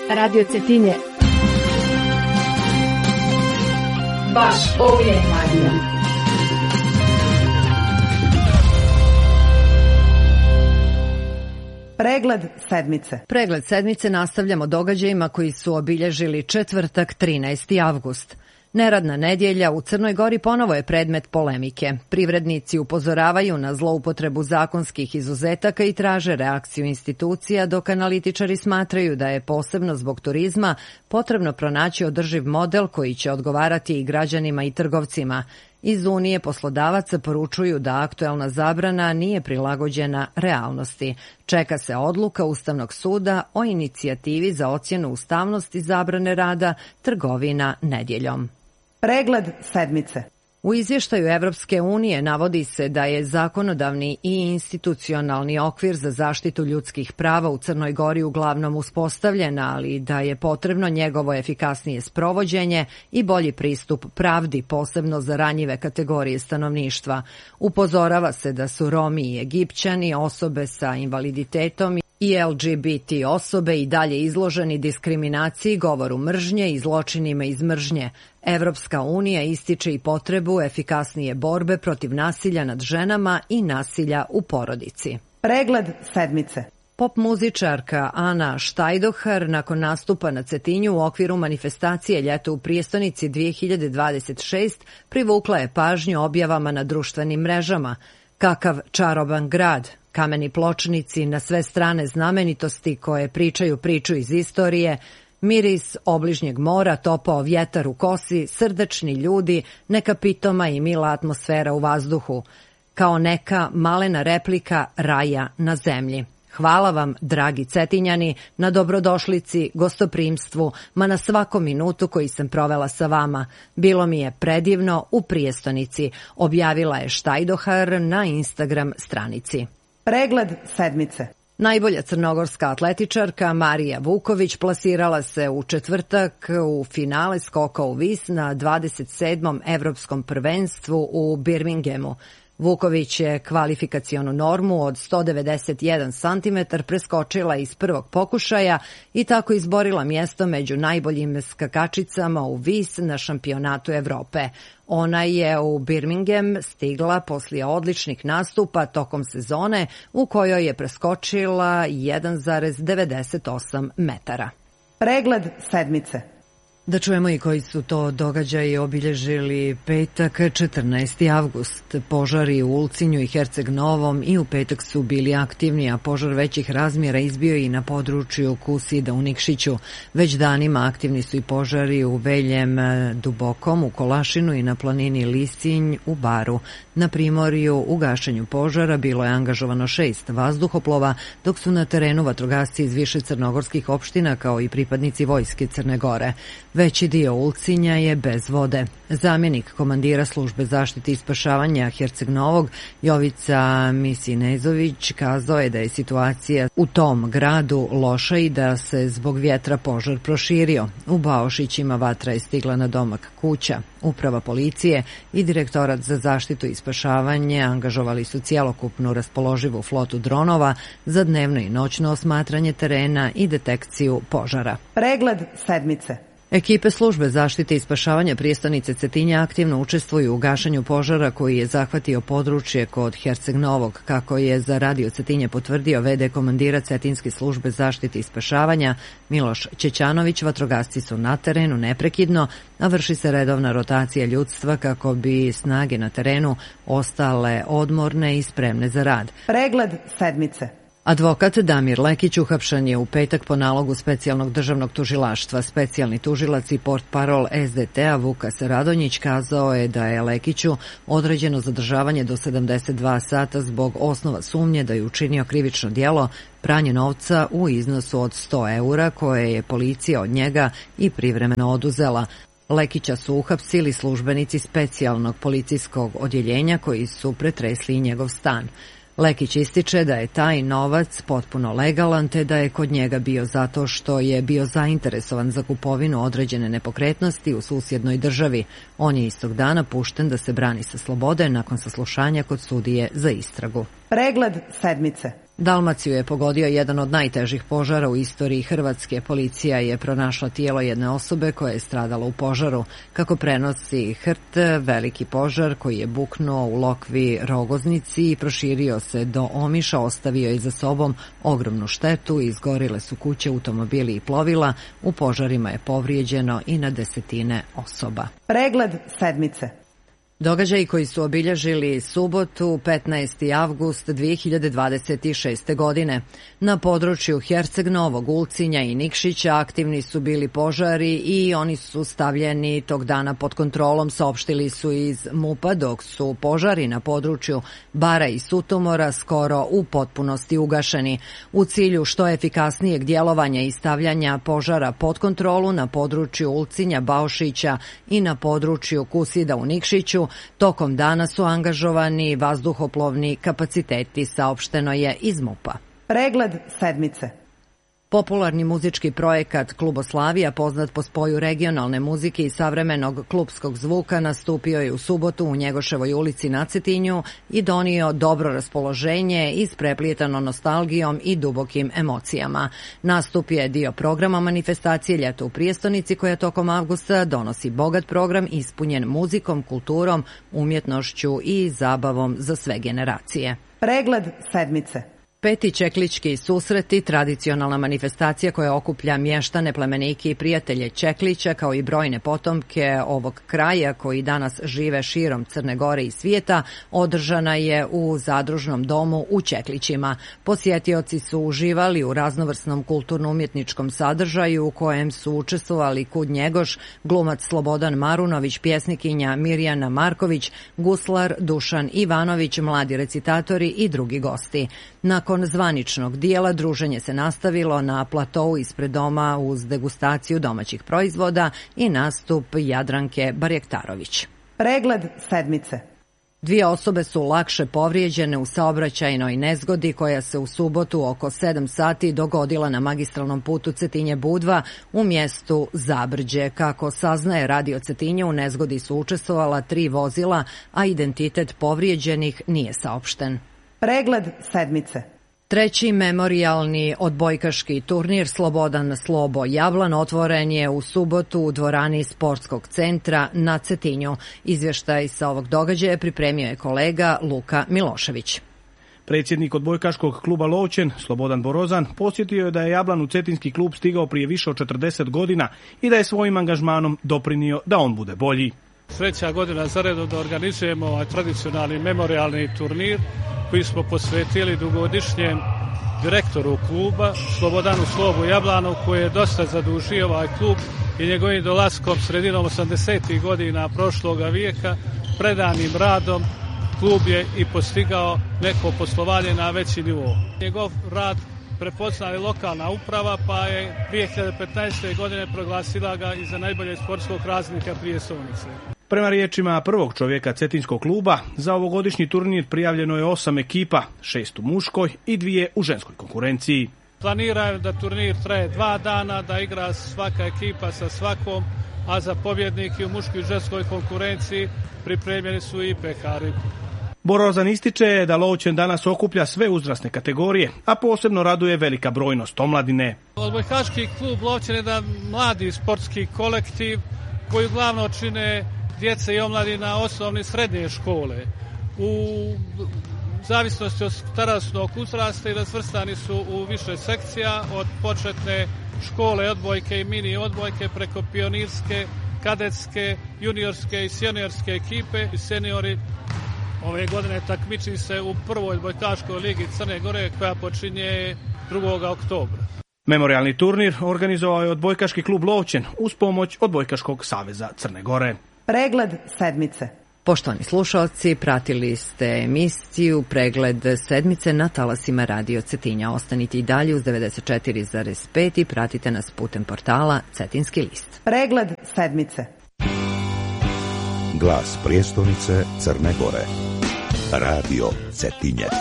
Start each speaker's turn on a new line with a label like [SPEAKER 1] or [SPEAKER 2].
[SPEAKER 1] Radio Cetinje. Baš uvijek radio.
[SPEAKER 2] Pregled sedmice.
[SPEAKER 3] Pregled sedmice nastavljamo događajima koji su obilježili četvrtak 13. avgust. Neradna nedjelja u Crnoj Gori ponovo je predmet polemike. Privrednici upozoravaju na zloupotrebu zakonskih izuzetaka i traže reakciju institucija, dok analitičari smatraju da je posebno zbog turizma potrebno pronaći održiv model koji će odgovarati i građanima i trgovcima. Iz Unije poslodavaca poručuju da aktuelna zabrana nije prilagođena realnosti. Čeka se odluka Ustavnog suda o inicijativi za ocjenu ustavnosti zabrane rada trgovina nedjeljom.
[SPEAKER 2] Pregled sedmice.
[SPEAKER 3] U izvještaju Evropske unije navodi se da je zakonodavni i institucionalni okvir za zaštitu ljudskih prava u Crnoj Gori uglavnom uspostavljen, ali da je potrebno njegovo efikasnije sprovođenje i bolji pristup pravdi, posebno za ranjive kategorije stanovništva. Upozorava se da su Romi i Egipćani, osobe sa invaliditetom i LGBT osobe i dalje izloženi diskriminaciji, govoru mržnje i zločinima iz mržnje. Evropska unija ističe i potrebu efikasnije borbe protiv nasilja nad ženama i nasilja u porodici.
[SPEAKER 2] Pregled sedmice.
[SPEAKER 3] Pop muzičarka Ana Štajdohar nakon nastupa na Cetinju u okviru manifestacije Ljeto u prijestonici 2026 privukla je pažnju objavama na društvenim mrežama. Kakav čaroban grad, kameni pločnici, na sve strane znamenitosti koje pričaju priču iz istorije, miris obližnjeg mora, topao vjetar u kosi, srdačni ljudi, neka pitoma i mila atmosfera u vazduhu, kao neka malena replika raja na zemlji. Hvala vam, dragi Cetinjani, na dobrodošlici, gostoprimstvu, ma na svakom minutu koji sam provela sa vama. Bilo mi je predivno u prijestonici, objavila je Štajdohar na Instagram stranici.
[SPEAKER 2] Pregled sedmice.
[SPEAKER 3] Najbolja crnogorska atletičarka Marija Vuković plasirala se u četvrtak u finale skoka u vis na 27. evropskom prvenstvu u Birminghamu. Vuković je kvalifikacionu normu od 191 cm preskočila iz prvog pokušaja i tako izborila mjesto među najboljim skakačicama u vis na šampionatu Evrope. Ona je u Birmingham stigla poslije odličnih nastupa tokom sezone u kojoj je preskočila 1,98 metara.
[SPEAKER 2] Pregled sedmice.
[SPEAKER 3] Da čujemo i koji su to događaji obilježili petak 14. avgust. Požari u Ulcinju i Herceg Novom i u petak su bili aktivni, a požar većih razmjera izbio i na području Kusida u Nikšiću. Već danima aktivni su i požari u Veljem Dubokom, u Kolašinu i na planini Lisinj u Baru. Na primorju u gašenju požara bilo je angažovano 6 vazduhoplova, dok su na terenu vatrogasci iz više crnogorskih opština kao i pripadnici vojske Crne Gore. Veći dio Ulcinja je bez vode. Zamjenik komandira službe zaštite i spašavanja Herceg Novog, Jovica Misinezović, kazao je da je situacija u tom gradu loša i da se zbog vjetra požar proširio. U Baošićima vatra je stigla na domak kuća. Uprava policije i Direktorat za zaštitu i spašavanje angažovali su cjelokupnu raspoloživu flotu dronova za dnevno i noćno osmatranje terena i detekciju požara.
[SPEAKER 2] Pregled sedmice.
[SPEAKER 3] Ekipe službe zaštite i spašavanja prijestonice Cetinja aktivno učestvuju u gašenju požara koji je zahvatio područje kod Herceg Novog, kako je za Radio Cetinje potvrdio v.d. komandira Cetinske službe zaštite i spašavanja Miloš Ćećanović. Vatrogasci su na terenu neprekidno, a vrši se redovna rotacija ljudstva kako bi snage na terenu ostale odmorne i spremne za rad.
[SPEAKER 2] Pregled sedmice.
[SPEAKER 3] Advokat Damir Lekić uhapšen je u petak po nalogu specijalnog državnog tužilaštva. Specijalni tužilac i portparol SDT-a Vukas Radonjić kazao je da je Lekiću određeno zadržavanje do 72 sata zbog osnova sumnje da je učinio krivično djelo pranje novca u iznosu od 100 eura koje je policija od njega i privremeno oduzela. Lekića su uhapsili službenici specijalnog policijskog odjeljenja koji su pretresli njegov stan. Lekić ističe da je taj novac potpuno legalan te da je kod njega bio zato što je bio zainteresovan za kupovinu određene nepokretnosti u susjednoj državi. On je istog dana pušten da se brani sa slobode nakon saslušanja kod sudije za istragu.
[SPEAKER 2] Pregled sedmice.
[SPEAKER 3] Dalmaciju je pogodio jedan od najtežih požara u istoriji Hrvatske. Policija je pronašla tijelo jedne osobe koja je stradala u požaru. Kako prenosi HRT, veliki požar koji je buknuo u Lokvi Rogoznici i proširio se do Omiša ostavio je za sobom ogromnu štetu, izgorile su kuće, automobili i plovila, u požarima je povrijeđeno i na desetine osoba.
[SPEAKER 2] Pregled sedmice.
[SPEAKER 3] Događaji koji su obilježili subotu 15. avgust 2026. godine. Na području Herceg Novog, Ulcinja i Nikšića aktivni su bili požari i oni su stavljeni tog dana pod kontrolom, saopštili su iz MUP-a, dok su požari na području Bara i Sutomora skoro u potpunosti ugašeni. U cilju što efikasnijeg djelovanja i stavljanja požara pod kontrolu na području Ulcinja, Baošića i na području Kusida u Nikšiću, tokom dana su angažovani vazduhoplovni kapaciteti, saopšteno je iz MUP-a.
[SPEAKER 2] Pregled sedmice.
[SPEAKER 3] Popularni muzički projekat Kluboslavija, poznat po spoju regionalne muzike i savremenog klupskog zvuka, nastupio je u subotu u Njegoševoj ulici na Cetinju i donio dobro raspoloženje ispreplijetano nostalgijom i dubokim emocijama. Nastup je dio programa manifestacije Ljeto u prijestonici, koja tokom avgusta donosi bogat program ispunjen muzikom, kulturom, umjetnošću i zabavom za sve generacije.
[SPEAKER 2] Pregled sedmice.
[SPEAKER 3] Peti Čeklički susreti, tradicionalna manifestacija koja okuplja mještane, plemenike i prijatelje Čeklića, kao i brojne potomke ovog kraja koji danas žive širom Crne Gore i svijeta, održana je u zadružnom domu u Čeklićima. Posjetioci su uživali u raznovrsnom kulturno-umjetničkom sadržaju u kojem su učestvovali Kud Njegoš, glumac Slobodan Marunović, pjesnikinja Mirjana Marković, guslar Dušan Ivanović, mladi recitatori i drugi gosti. Nakon zvaničnog dijela druženje se nastavilo na platou ispred doma uz degustaciju domaćih proizvoda i nastup Jadranke Barjektarović.
[SPEAKER 2] Pregled sedmice.
[SPEAKER 3] 2 osobe su lakše povrijeđene u saobraćajnoj nezgodi koja se u subotu oko 7 sati dogodila na magistralnom putu Cetinje-Budva u mjestu Zabrđe. Kako saznaje Radio Cetinje, u nezgodi su učestvovala 3 vozila, a identitet povrijeđenih nije saopšten.
[SPEAKER 2] Pregled sedmice.
[SPEAKER 3] 3. memorijalni odbojkaški turnir Slobodan Slobo Jablan otvoren je u subotu u dvorani Sportskog centra na Cetinju. Izvještaj sa ovog događaja pripremio je kolega Luka Milošević.
[SPEAKER 4] Predsjednik odbojkaškog kluba Lovćen, Slobodan Borozan, posjetio je da je Jablan u cetinski klub stigao prije više od 40 godina i da je svojim angažmanom doprinio da on bude bolji.
[SPEAKER 5] 3. godina za redom da organizujemo tradicionalni memorijalni turnir koji smo posvetili dugogodišnjem direktoru kluba, Slobodanu Slobu Jablanu, koji je dosta zadužio ovaj klub i njegovim dolaskom sredinom 80. godina prošloga vijeka, predanim radom, klub je i postigao neko poslovanje na veći nivo. Njegov rad prepoznala je lokalna uprava, pa je 2015. godine proglasila ga i za najboljeg sportskog razrednika prijestolnice.
[SPEAKER 4] Prema riječima prvog čovjeka cetinskog kluba, za ovogodišnji turnir prijavljeno je 8 ekipa, 6 u muškoj i 2 u ženskoj konkurenciji.
[SPEAKER 5] Planiraju da turnir traje 2 dana, da igra svaka ekipa sa svakom, a za pobjednike u muškoj i ženskoj konkurenciji pripremljeni su i pekari.
[SPEAKER 4] Borozan ističe da Lovćen danas okuplja sve uzrasne kategorije, a posebno raduje velika brojnost omladine.
[SPEAKER 5] Odbojkaški klub Lovćen je jedan mladi sportski kolektiv koji uglavnom čine djece i omladina osnovne i srednje škole. U zavisnosti od starosnog uzrasta i razvrstani su u više sekcija, od početne škole odbojke i mini odbojke preko pionirske, kadetske, juniorske i seniorske ekipe. Seniori ove godine takmiči se u prvoj odbojkaškoj ligi Crne Gore koja počinje 2. oktobra.
[SPEAKER 4] Memorijalni turnir organizovao je odbojkaški klub Lovćen uz pomoć Odbojkaškog saveza Crne Gore.
[SPEAKER 2] Pregled sedmice.
[SPEAKER 3] Poštovani slušalci, pratili ste emisiju Pregled sedmice na talasima Radio Cetinja. Ostanite i dalje uz 94,5 i pratite nas putem portala Cetinski list.
[SPEAKER 2] Pregled sedmice.
[SPEAKER 6] Glas prijestolnice Crne Gore. Radio Cetinje.